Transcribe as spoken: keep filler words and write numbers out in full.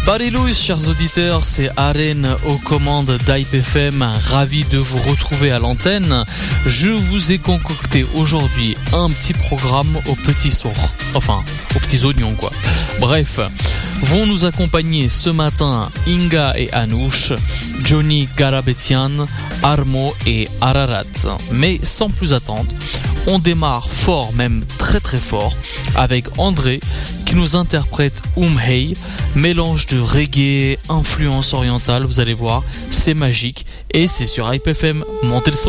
Barilous, chers auditeurs, c'est Aren aux commandes d'Hype F M, ravi de vous retrouver à l'antenne. Je vous ai concocté aujourd'hui un petit programme aux petits sourds, enfin aux petits oignons quoi. Bref, vont nous accompagner ce matin Inga et Anouche, Johnny Garabetian, Armo et Ararat. Mais sans plus attendre, on démarre fort, même très très fort, avec André qui nous interprète Umhei, mélange de reggae, influence orientale, vous allez voir, c'est magique et c'est sur Hype F M, montez le son.